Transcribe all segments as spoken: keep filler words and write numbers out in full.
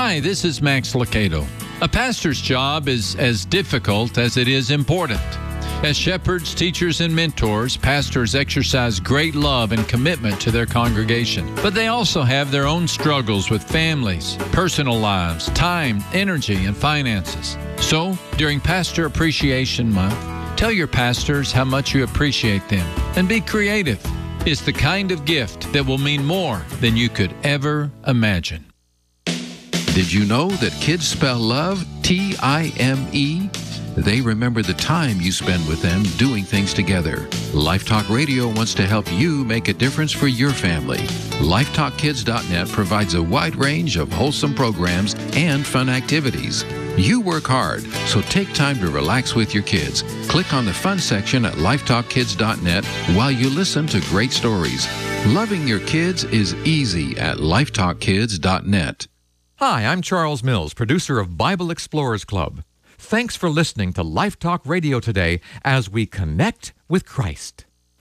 Hi, this is Max Lucado. A pastor's job is as difficult as it is important. As shepherds, teachers, and mentors, pastors exercise great love and commitment to their congregation. But they also have their own struggles with families, personal lives, time, energy, and finances. So, during Pastor Appreciation Month, tell your pastors how much you appreciate them and be creative. It's the kind of gift that will mean more than you could ever imagine. Did you know that kids spell love T I M E? They remember the time you spend with them doing things together. Life Talk Radio wants to help you make a difference for your family. Life Talk Kids dot net provides a wide range of wholesome programs and fun activities. You work hard, so take time to relax with your kids. Click on the fun section at Life Talk Kids dot net while you listen to great stories. Loving your kids is easy at Life Talk Kids dot net. Hi, I'm Charles Mills, producer of Bible Explorers Club. Thanks for listening to Life Talk Radio today as we connect with Christ.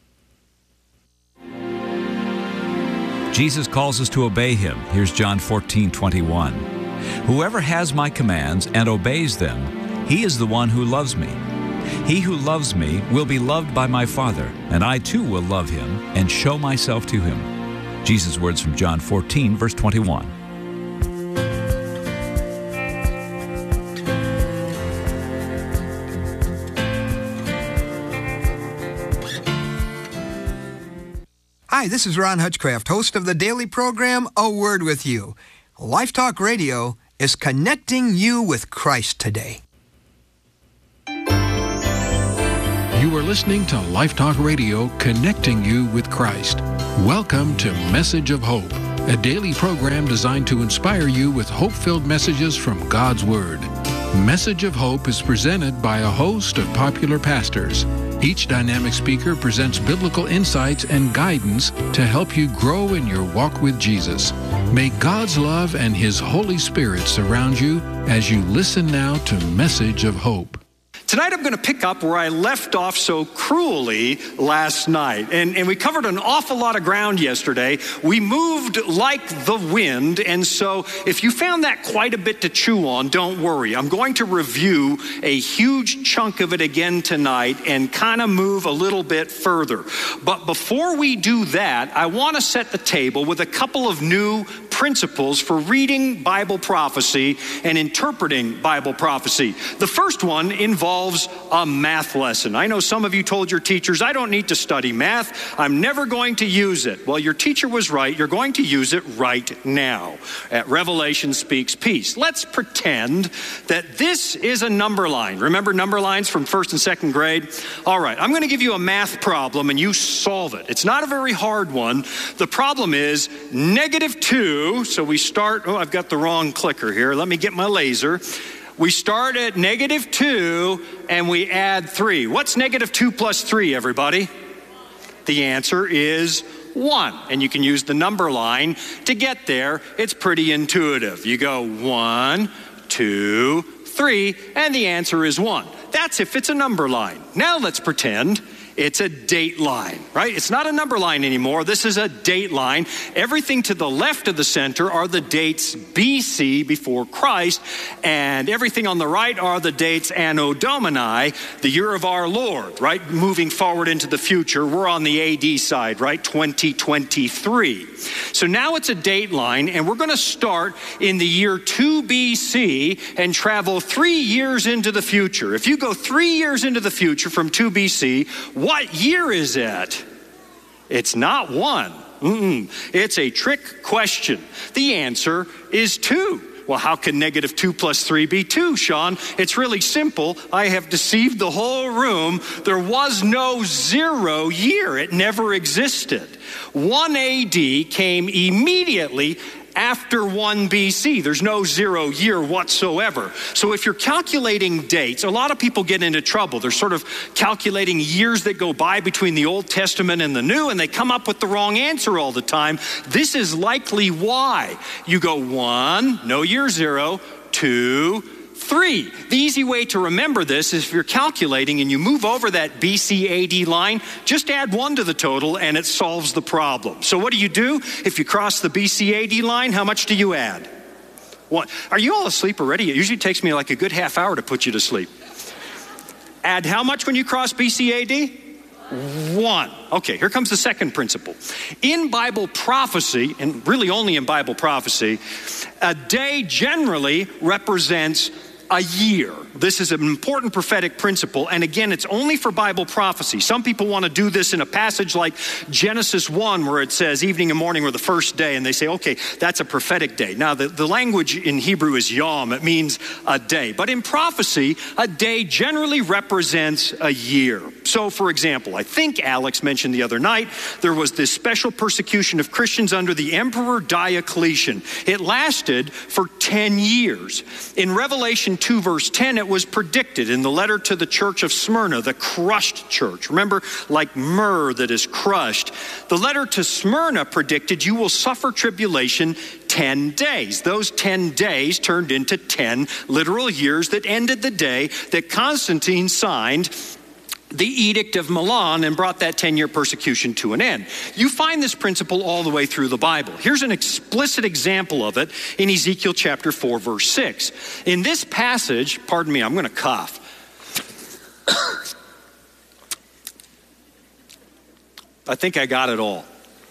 Jesus calls us to obey Him. Here's John fourteen twenty-one. Whoever has my commands and obeys them, he is the one who loves me. He who loves me will be loved by my Father, and I too will love him and show myself to him. Jesus' words from John fourteen, verse twenty-one. Hi, this is Ron Hutchcraft, host of the daily program, A Word With You. Life Talk Radio is connecting you with Christ today. You are listening to Life Talk Radio, connecting you with Christ. Welcome to Message of Hope, a daily program designed to inspire you with hope-filled messages from God's Word. Message of Hope is presented by a host of popular pastors. Each dynamic speaker presents biblical insights and guidance to help you grow in your walk with Jesus. May God's love and His Holy Spirit surround you as you listen now to Message of Hope. Tonight I'm going to pick up where I left off so cruelly last night. And, and we covered an awful lot of ground yesterday. We moved like the wind. And so if you found that quite a bit to chew on, don't worry. I'm going to review a huge chunk of it again tonight and kind of move a little bit further. But before we do that, I want to set the table with a couple of new principles for reading Bible prophecy and interpreting Bible prophecy. The first one involves a math lesson. I know some of you told your teachers, I don't need to study math. I'm never going to use it. Well, your teacher was right. You're going to use it right now. At Revelation Speaks Peace. Let's pretend that this is a number line. Remember number lines from first and second grade? All right, I'm going to give you a math problem and you solve it. It's not a very hard one. The problem is negative two. So we start, oh, I've got the wrong clicker here. Let me get my laser. We start at negative two and we add three. What's negative two plus three, everybody? The answer is one. And you can use the number line to get there. It's pretty intuitive. You go one, two, three, and the answer is one. That's if it's a number line. Now let's pretend it's a date line, right? It's not a number line anymore. This is a date line. Everything to the left of the center are the dates B C, before Christ, and everything on the right are the dates Anno Domini, the year of our Lord, right? Moving forward into the future. We're on the A D side, right? twenty twenty-three. So now it's a date line, and we're going to start in the year two B C and travel three years into the future. If you go three years into the future from two B C, what year is it? It's not one. Mm-mm. It's a trick question. The answer is two. Well, how can negative two plus three be two, Sean? It's really simple. I have deceived the whole room. There was no zero year. It never existed. one A D came immediately after one B C. There's no zero year whatsoever. So if you're calculating dates, a lot of people get into trouble. They're sort of calculating years that go by between the Old Testament and the New, and they come up with the wrong answer all the time. This is likely why. You go one, no year zero, two, three. The easy way to remember this is if you're calculating and you move over that B C A D line, just add one to the total and it solves the problem. So what do you do? If you cross the B C A D line, how much do you add? One. Are you all asleep already? It usually takes me like a good half hour to put you to sleep. Add how much when you cross B C A D? One. Okay, here comes the second principle. In Bible prophecy, and really only in Bible prophecy, a day generally represents a year. This is an important prophetic principle, and again, it's only for Bible prophecy. Some people want to do this in a passage like Genesis one, where it says evening and morning were the first day, and they say, okay, that's a prophetic day. Now, the, the language in Hebrew is yom. It means a day. But in prophecy, a day generally represents a year. So, for example, I think Alex mentioned the other night, there was this special persecution of Christians under the Emperor Diocletian. It lasted for ten years. In Revelation two, verse ten, it was predicted in the letter to the church of Smyrna, the crushed church. Remember, like myrrh that is crushed. The letter to Smyrna predicted you will suffer tribulation ten days. Those ten days turned into ten literal years that ended the day that Constantine signed the Edict of Milan and brought that ten-year persecution to an end. You find this principle all the way through the Bible. Here's an explicit example of it in Ezekiel chapter four, verse six. In this passage, pardon me, I'm going to cough. I think I got it all.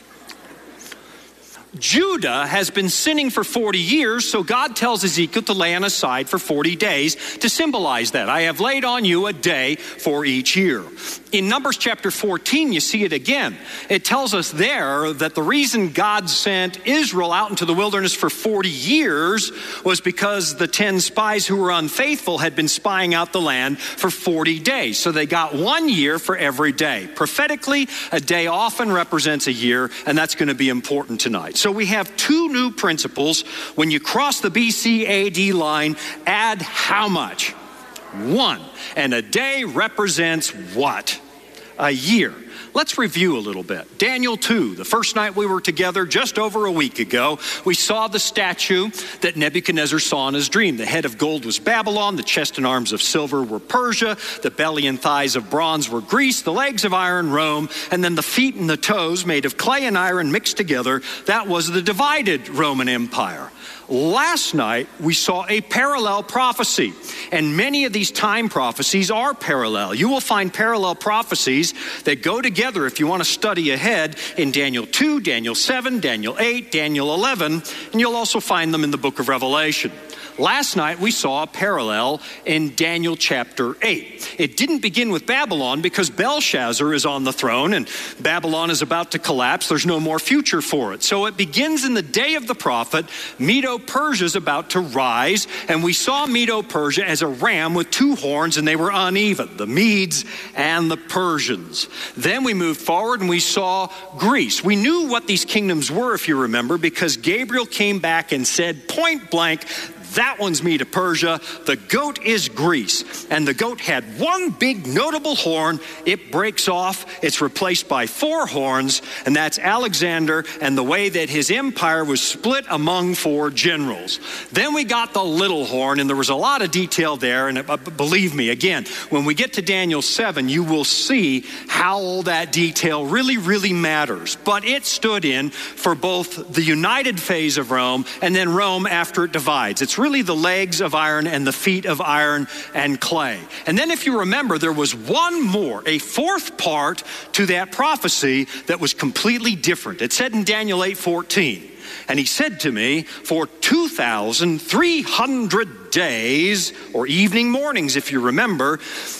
Judah has been sinning for forty years, so God tells Ezekiel to lay on aside for forty days to symbolize that. I have laid on you a day for each year. In Numbers chapter fourteen, you see it again. It tells us there that the reason God sent Israel out into the wilderness for forty years was because the ten spies who were unfaithful had been spying out the land for forty days. So they got one year for every day. Prophetically, a day often represents a year, and that's going to be important tonight. So we have two new principles. When you cross the B C A D line, add how much? One. And a day represents what? A year. Let's review a little bit. Daniel two, the first night we were together just over a week ago, we saw the statue that Nebuchadnezzar saw in his dream. The head of gold was Babylon, the chest and arms of silver were Persia, the belly and thighs of bronze were Greece, the legs of iron, Rome, and then the feet and the toes made of clay and iron mixed together. That was the divided Roman Empire. Last night, we saw a parallel prophecy, and many of these time prophecies are parallel. You will find parallel prophecies that go together if you want to study ahead in Daniel two, Daniel seven, Daniel eight, Daniel eleven, and you'll also find them in the book of Revelation. Last night, we saw a parallel in Daniel chapter eight. It didn't begin with Babylon because Belshazzar is on the throne and Babylon is about to collapse. There's no more future for it. So it begins in the day of the prophet. Medo-Persia is about to rise, and we saw Medo-Persia as a ram with two horns, and they were uneven, the Medes and the Persians. Then we moved forward and we saw Greece. We knew what these kingdoms were, if you remember, because Gabriel came back and said point blank, that one's Medo-Persia. The goat is Greece. And the goat had one big notable horn. It breaks off. It's replaced by four horns. And that's Alexander and the way that his empire was split among four generals. Then we got the little horn, and there was a lot of detail there. And uh, believe me, again, when we get to Daniel seven, you will see how all that detail really, really matters. But it stood in for both the united phase of Rome and then Rome after it divides. It's really the legs of iron and the feet of iron and clay. And then if you remember, there was one more, a fourth part to that prophecy that was completely different. It said in Daniel eight fourteen, and he said to me, for two thousand three hundred days, or evening mornings if you remember,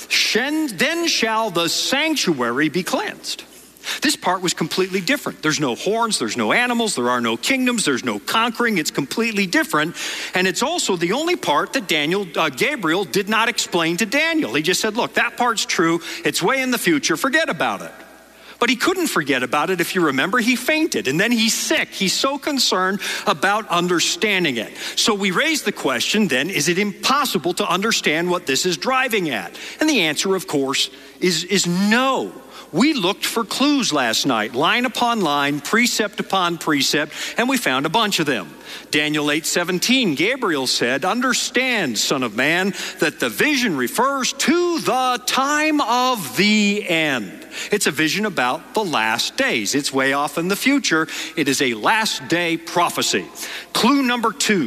then shall the sanctuary be cleansed. This part was completely different. There's no horns, there's no animals, there are no kingdoms, there's no conquering. It's completely different. And it's also the only part that Daniel, uh, Gabriel did not explain to Daniel. He just said, look, that part's true. It's way in the future. Forget about it. But he couldn't forget about it. If you remember, he fainted and then he's sick. He's so concerned about understanding it. So we raised the question then, is it impossible to understand what this is driving at? And the answer, of course, is, is no. We looked for clues last night, line upon line, precept upon precept, and we found a bunch of them. Daniel eight seventeen, Gabriel said, understand, son of man, that the vision refers to the time of the end. It's a vision about the last days. It's way off in the future. It is a last day prophecy. Clue number two,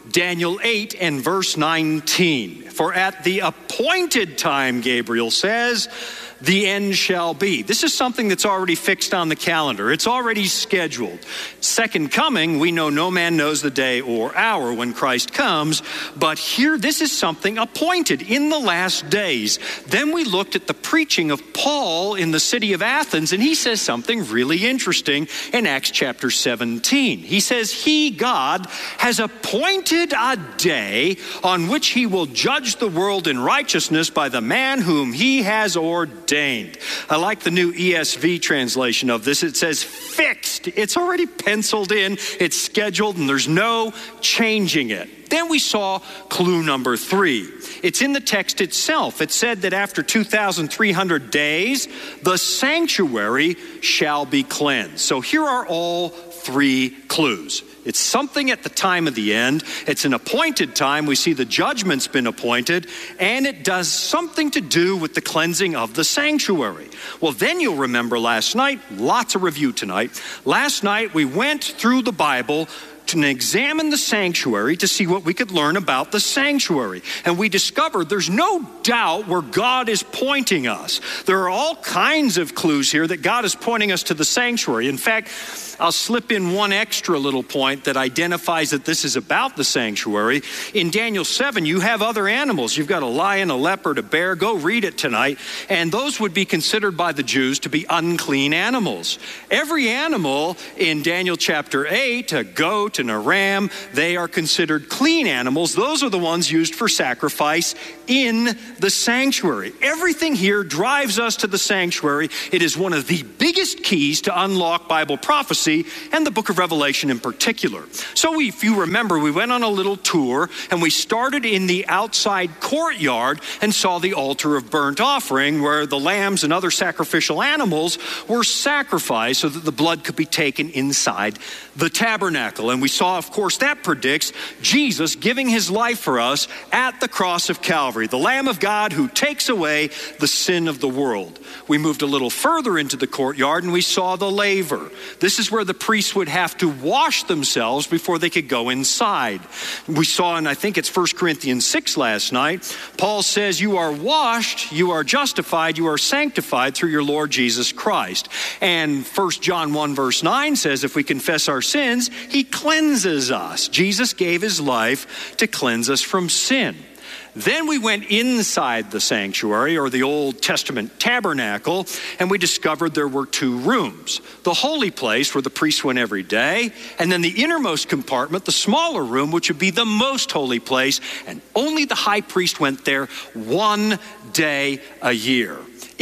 Daniel eight and verse nineteen. For at the appointed time, Gabriel says, the end shall be. This is something that's already fixed on the calendar. It's already scheduled. Second coming, we know no man knows the day or hour when Christ comes, but here this is something appointed in the last days. Then we looked at the preaching of Paul in the city of Athens, and he says something really interesting in Acts chapter seventeen. He says, he, God, has appointed a day on which he will judge the world in righteousness by the man whom he has ordained. I like the new E S V translation of this. It says fixed. It's already penciled in, it's scheduled, and there's no changing it. Then we saw clue number three. It's in the text itself. It said that after two thousand three hundred days, the sanctuary shall be cleansed. So here are all three clues. It's something at the time of the end. It's an appointed time. We see the judgment's been appointed, and it does something to do with the cleansing of the sanctuary. Well, then you'll remember last night, lots of review tonight. Last night we went through the Bible to examine the sanctuary to see what we could learn about the sanctuary. And we discovered there's no doubt where God is pointing us. There are all kinds of clues here that God is pointing us to the sanctuary. In fact, I'll slip in one extra little point that identifies that this is about the sanctuary. In Daniel seven, you have other animals. You've got a lion, a leopard, a bear. Go read it tonight. And those would be considered by the Jews to be unclean animals. Every animal in Daniel chapter eight, a goat and a ram, they are considered clean animals. Those are the ones used for sacrifice in the sanctuary. Everything here drives us to the sanctuary. It is one of the biggest keys to unlock Bible prophecy, and the book of Revelation in particular. So we, if you remember, we went on a little tour, and we started in the outside courtyard and saw the altar of burnt offering, where the lambs and other sacrificial animals were sacrificed so that the blood could be taken inside the tabernacle. And we saw, of course, that predicts Jesus giving his life for us at the cross of Calvary, the Lamb of God who takes away the sin of the world. We moved a little further into the courtyard, and we saw the laver. This is where the priests would have to wash themselves before they could go inside. We saw, and I think it's First Corinthians six last night, Paul says, you are washed, you are justified, you are sanctified through your Lord Jesus Christ. And First John one verse nine says, if we confess our sins, he cleanses us. Jesus gave his life to cleanse us from sin. Then we went inside the sanctuary, or the Old Testament tabernacle, and we discovered there were two rooms. The holy place, where the priests went every day, and then the innermost compartment, the smaller room, which would be the most holy place, and only the high priest went there one day a year.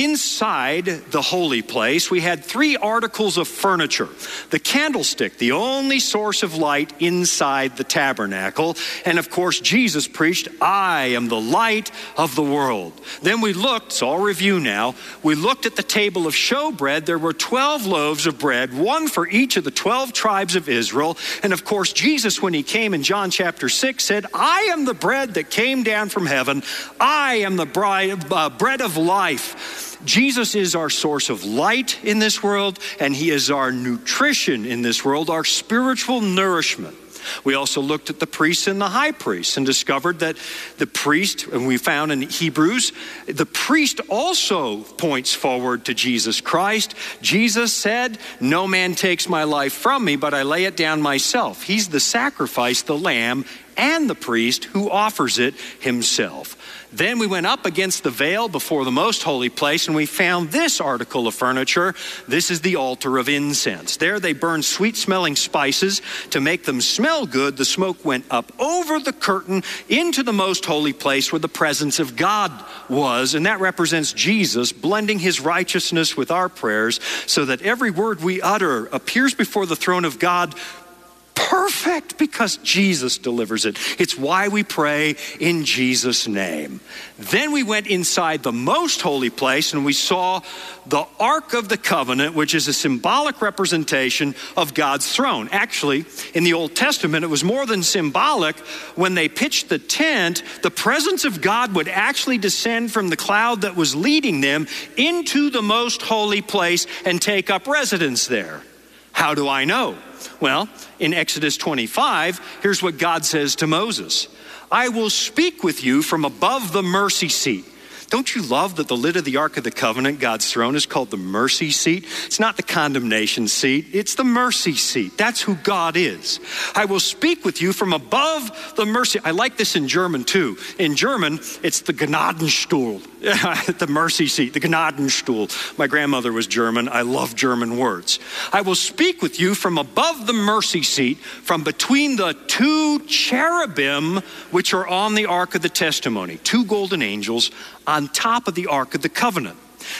Inside the holy place, we had three articles of furniture. The candlestick, the only source of light inside the tabernacle. And of course, Jesus preached, I am the light of the world. Then we looked, it's all review now, we looked at the table of showbread. There were twelve loaves of bread, one for each of the twelve tribes of Israel. And of course, Jesus, when he came in John chapter six, said, I am the bread that came down from heaven. I am the bride, uh, bread of life. Jesus is our source of light in this world, and he is our nutrition in this world, our spiritual nourishment. We also looked at the priests and the high priest and discovered that the priest, and we found in Hebrews, the priest also points forward to Jesus Christ. Jesus said, no man takes my life from me, but I lay it down myself. He's the sacrifice, the lamb, and the priest who offers it himself. Then we went up against the veil before the most holy place, and we found this article of furniture. This is the altar of incense. There they burned sweet-smelling spices to make them smell good. The smoke went up over the curtain into the most holy place where the presence of God was, and that represents Jesus blending his righteousness with our prayers so that every word we utter appears before the throne of God perfect, because Jesus delivers it. It's why we pray in Jesus' name. Then we went inside the most holy place, and we saw the Ark of the Covenant, which is a symbolic representation of God's throne. Actually, in the Old Testament, it was more than symbolic. When they pitched the tent, the presence of God would actually descend from the cloud that was leading them into the most holy place and take up residence there. How do I know? Well, in Exodus twenty-five, here's what God says to Moses. I will speak with you from above the mercy seat. Don't you love that the lid of the Ark of the Covenant, God's throne, is called the mercy seat? It's not the condemnation seat. It's the mercy seat. That's who God is. I will speak with you from above the mercy. I like this in German too. In German, it's the Gnadenstuhl, the mercy seat, the Gnadenstuhl. My grandmother was German. I love German words. I will speak with you from above the mercy seat, from between the two cherubim which are on the Ark of the Testimony, two golden angels on top of the Ark of the Covenant.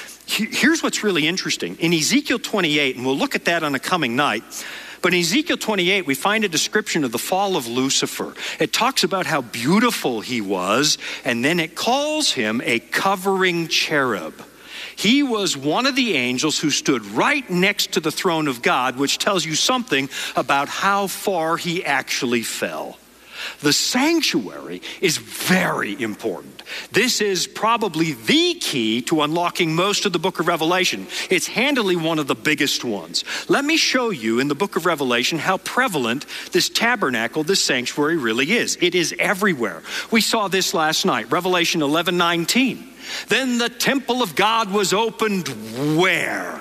Here's what's really interesting. In Ezekiel twenty-eight, and we'll look at that on a coming night, but in Ezekiel twenty-eight, we find a description of the fall of Lucifer. It talks about how beautiful he was, and then it calls him a covering cherub. He was one of the angels who stood right next to the throne of God, which tells you something about how far he actually fell. The sanctuary is very important. This is probably the key to unlocking most of the book of Revelation. It's handily one of the biggest ones. Let me show you in the book of Revelation how prevalent this tabernacle, this sanctuary really is. It is everywhere. We saw this last night, Revelation eleven nineteen. Then the temple of God was opened where?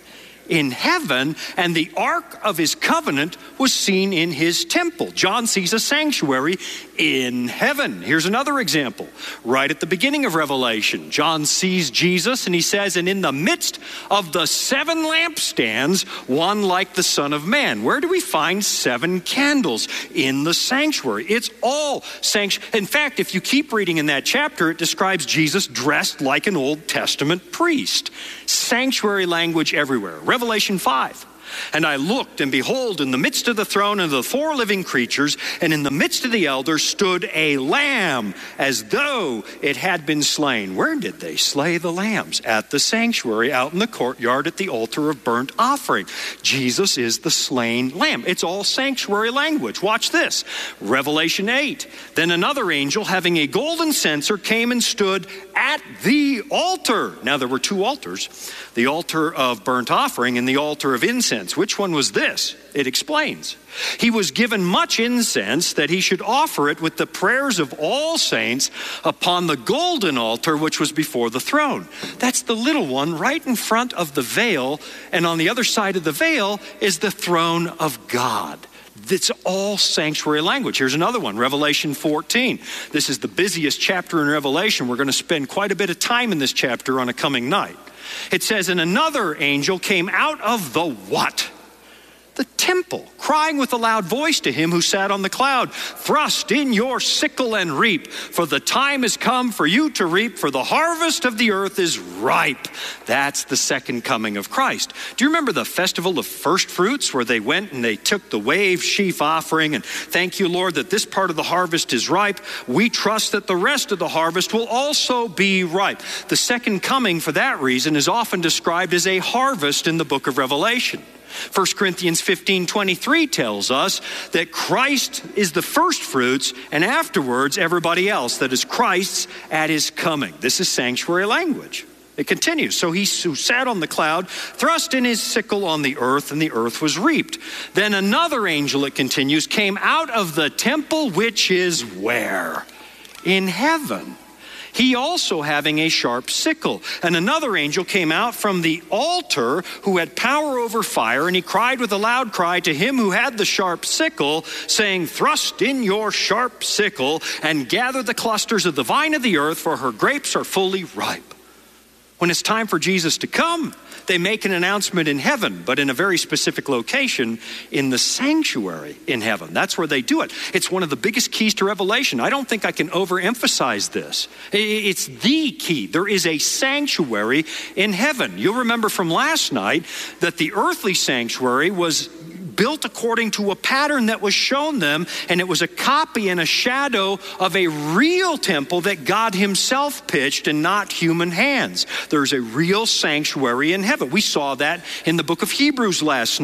In heaven, and the ark of his covenant was seen in his temple. John sees a sanctuary in heaven. Here's another example. Right at the beginning of Revelation, John sees Jesus and he says, and in the midst of the seven lampstands, one like the Son of Man. Where do we find seven candles? In the sanctuary. It's all sanctuary. In fact, if you keep reading in that chapter, it describes Jesus dressed like an Old Testament priest. Sanctuary language everywhere. Revelation five. And I looked, and behold, in the midst of the throne and the four living creatures, and in the midst of the elders stood a lamb, as though it had been slain. Where did they slay the lambs? At the sanctuary, out in the courtyard at the altar of burnt offering. Jesus is the slain lamb. It's all sanctuary language. Watch this. Revelation eight. Then another angel, having a golden censer, came and stood at the altar. Now there were two altars, the altar of burnt offering and the altar of incense. Which one was this? It explains. He was given much incense that he should offer it with the prayers of all saints upon the golden altar which was before the throne. That's the little one right in front of the veil, and on the other side of the veil is the throne of God. It's all sanctuary language. Here's another one, Revelation fourteen. This is the busiest chapter in Revelation. We're going to spend quite a bit of time in this chapter on a coming night. It says, and another angel came out of the what? The temple, crying with a loud voice to him who sat on the cloud, thrust in your sickle and reap, for the time has come for you to reap, for the harvest of the earth is ripe. That's the second coming of Christ. Do you remember the festival of first fruits, where they went and they took the wave sheaf offering, and thank you, Lord, that this part of the harvest is ripe. We trust that the rest of the harvest will also be ripe. The second coming, for that reason, is often described as a harvest in the book of Revelation. First Corinthians fifteen twenty-three tells us that Christ is the first fruits, and afterwards everybody else, that is Christ's at his coming. This is sanctuary language. It continues. So he who sat on the cloud thrust in his sickle on the earth, and the earth was reaped. Then another angel, it continues, came out of the temple, which is where? In heaven. He also having a sharp sickle. And another angel came out from the altar, who had power over fire, and he cried with a loud cry to him who had the sharp sickle, saying, thrust in your sharp sickle and gather the clusters of the vine of the earth, for her grapes are fully ripe. When it's time for Jesus to come, they make an announcement in heaven, but in a very specific location in the sanctuary in heaven. That's where they do it. It's one of the biggest keys to Revelation. I don't think I can overemphasize this. It's the key. There is a sanctuary in heaven. You'll remember from last night that the earthly sanctuary was built according to a pattern that was shown them, and it was a copy and a shadow of a real temple that God himself pitched and not human hands. There's a real sanctuary in heaven. We saw that in the book of Hebrews last night.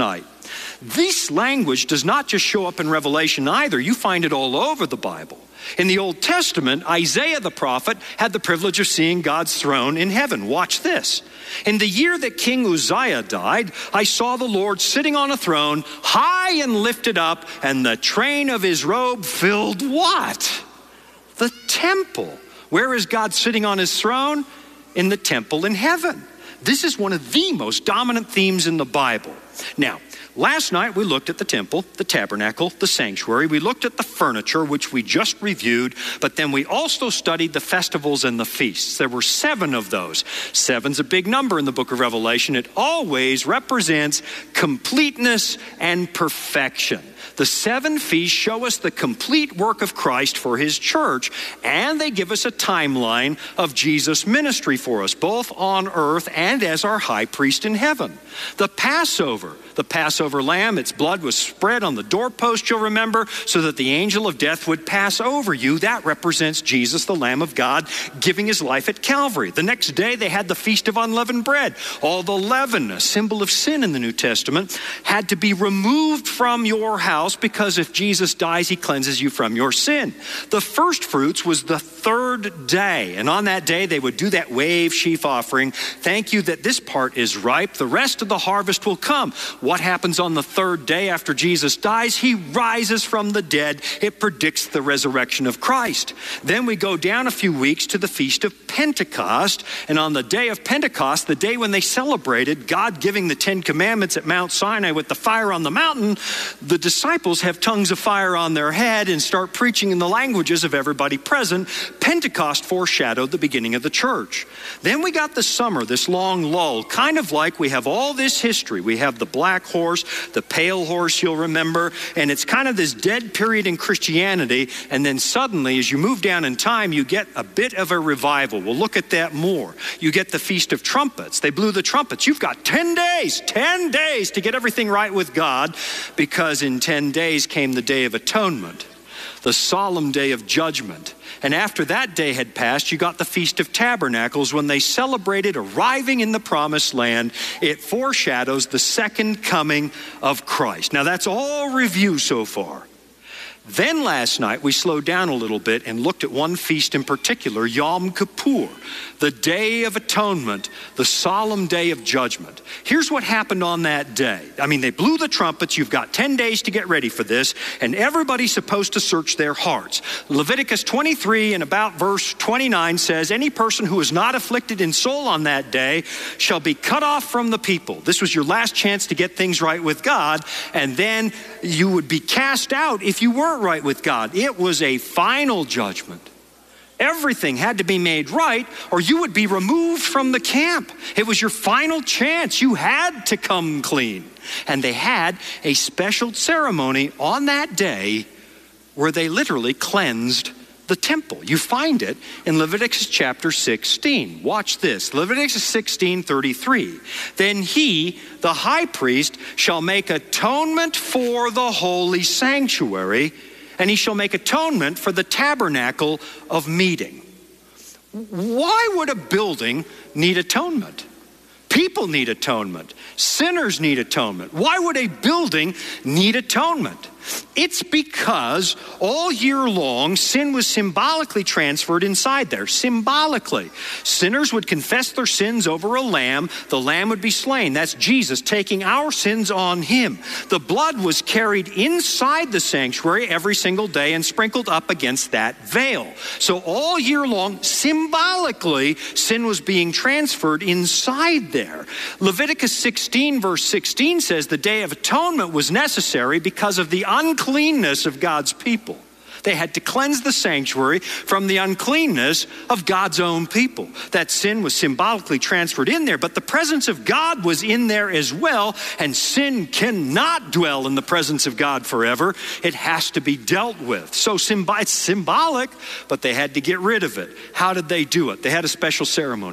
This language does not just show up in Revelation either. You find it all over the Bible. In the Old Testament, Isaiah the prophet had the privilege of seeing God's throne in heaven. Watch this. In the year that King Uzziah died, I saw the Lord sitting on a throne, high and lifted up, and the train of his robe filled what? The temple. Where is God sitting on his throne? In the temple in heaven. This is one of the most dominant themes in the Bible. Now, last night we looked at the temple, the tabernacle, the sanctuary. We looked at the furniture, which we just reviewed, but then we also studied the festivals and the feasts. There were seven of those. Seven's a big number in the book of Revelation. It always represents completeness and perfection. The seven feasts show us the complete work of Christ for his church, and they give us a timeline of Jesus' ministry for us, both on earth and as our high priest in heaven. The Passover, the Passover lamb, its blood was spread on the doorpost, you'll remember, so that the angel of death would pass over you. That represents Jesus, the Lamb of God, giving his life at Calvary. The next day, they had the Feast of Unleavened Bread. All the leaven, a symbol of sin in the New Testament, had to be removed from your house, because if Jesus dies, he cleanses you from your sin. The first fruits was the third day, and on that day they would do that wave sheaf offering. Thank you that this part is ripe. The rest of the harvest will come. What happens on the third day after Jesus dies? He rises from the dead. It predicts the resurrection of Christ. Then we go down a few weeks to the Feast of Pentecost, and on the day of Pentecost, the day when they celebrated God giving the Ten Commandments at Mount Sinai with the fire on the mountain, the disciples have tongues of fire on their head and start preaching in the languages of everybody present. Pentecost foreshadowed the beginning of the church. Then we got the summer, this long lull, kind of like we have all this history. We have the black horse, the pale horse, you'll remember, and it's kind of this dead period in Christianity, and then suddenly, as you move down in time, you get a bit of a revival. We'll look at that more. You get the Feast of Trumpets. They blew the trumpets. You've got ten days, ten days to get everything right with God, because in ten days came the Day of Atonement, the solemn day of judgment. And after that day had passed, you got the Feast of Tabernacles, when they celebrated arriving in the Promised Land. It foreshadows the second coming of Christ. Now that's all review so far. Then last night we slowed down a little bit and looked at one feast in particular, Yom Kippur, the Day of Atonement, the solemn day of judgment. Here's what happened on that day. I mean, they blew the trumpets. You've got ten days to get ready for this, and everybody's supposed to search their hearts. Leviticus twenty-three and about verse twenty-nine says, any person who is not afflicted in soul on that day shall be cut off from the people. This was your last chance to get things right with God, and then you would be cast out if you weren't right with God. It was a final judgment. Everything had to be made right, or you would be removed from the camp. It was your final chance. You had to come clean. And they had a special ceremony on that day where they literally cleansed the temple. You find it in Leviticus chapter sixteen. Watch this. Leviticus sixteen thirty-three. Then he, the high priest, shall make atonement for the holy sanctuary, and he shall make atonement for the tabernacle of meeting. Why would a building need atonement? People need atonement. Sinners need atonement. Why would a building need atonement? It's because all year long, sin was symbolically transferred inside there. Symbolically. Sinners would confess their sins over a lamb. The lamb would be slain. That's Jesus taking our sins on him. The blood was carried inside the sanctuary every single day and sprinkled up against that veil. So all year long, symbolically, sin was being transferred inside there. Leviticus sixteen verse sixteen says the Day of Atonement was necessary because of the uncleanness of God's people. They had to cleanse the sanctuary from the uncleanness of God's own people. That sin was symbolically transferred in there, but the presence of God was in there as well, and sin cannot dwell in the presence of God forever. It has to be dealt with. So it's symbolic, but they had to get rid of it. How did they do it? They had a special ceremony.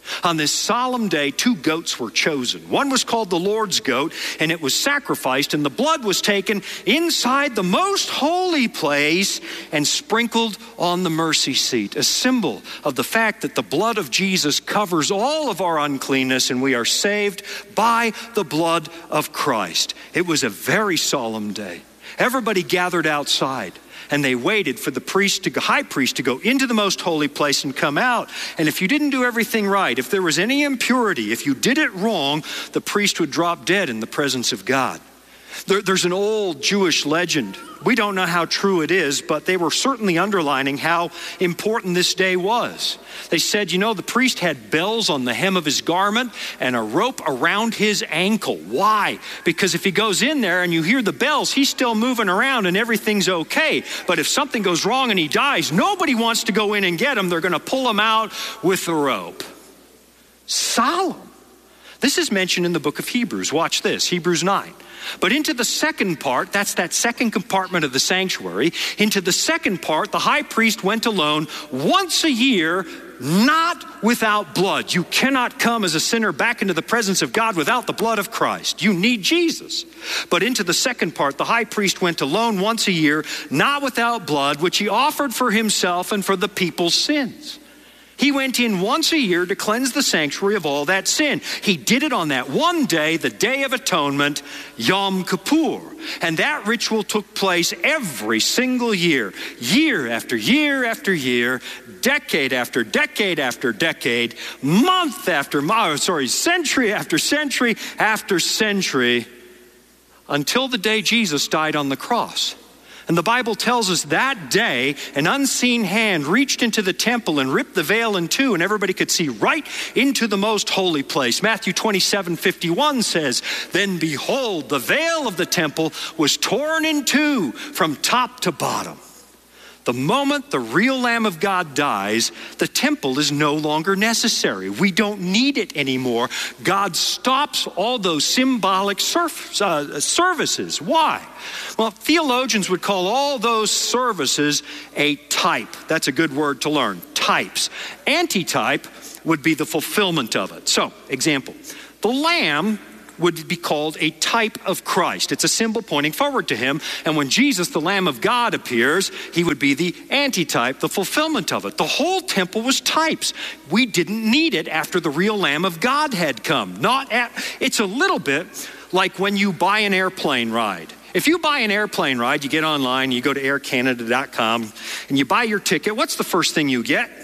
On this solemn day, two goats were chosen. One was called the Lord's goat, and it was sacrificed, and the blood was taken inside the most holy place and sprinkled on the mercy seat, a symbol of the fact that the blood of Jesus covers all of our uncleanness, and we are saved by the blood of Christ. It was a very solemn day. Everybody gathered outside, and they waited for the priest, to, high priest, to go into the most holy place and come out. And if you didn't do everything right, if there was any impurity, if you did it wrong, the priest would drop dead in the presence of God. There, there's an old Jewish legend. We don't know how true it is, but they were certainly underlining how important this day was. They said, you know, the priest had bells on the hem of his garment and a rope around his ankle. Why? Because if he goes in there and you hear the bells, he's still moving around and everything's okay. But if something goes wrong and he dies, nobody wants to go in and get him. They're going to pull him out with the rope. Solemn. This is mentioned in the book of Hebrews. Watch this, Hebrews nine. But into the second part, that's that second compartment of the sanctuary, into the second part, the high priest went alone once a year, not without blood. You cannot come as a sinner back into the presence of God without the blood of Christ. You need Jesus. But into the second part, the high priest went alone once a year, not without blood, which he offered for himself and for the people's sins. He went in once a year to cleanse the sanctuary of all that sin. He did it on that one day, the Day of Atonement, Yom Kippur. And that ritual took place every single year, year after year after year, decade after decade after decade, month after month, sorry, century after century after century, until the day Jesus died on the cross. And the Bible tells us that day, an unseen hand reached into the temple and ripped the veil in two, and everybody could see right into the most holy place. Matthew twenty-seven fifty-one says, then behold, the veil of the temple was torn in two from top to bottom. The moment the real Lamb of God dies, the temple is no longer necessary. We don't need it anymore. God stops all those symbolic surf, uh, services. Why? Well, theologians would call all those services a type. That's a good word to learn, types. Antitype would be the fulfillment of it. So, example, the lamb would be called a type of Christ. It's a symbol pointing forward to him. And when Jesus, the Lamb of God, appears, he would be the antitype, the fulfillment of it. The whole temple was types. We didn't need it after the real Lamb of God had come. Not at, it's a little bit like when you buy an airplane ride. If you buy an airplane ride, you get online, you go to air canada dot com, and you buy your ticket, what's the first thing you get?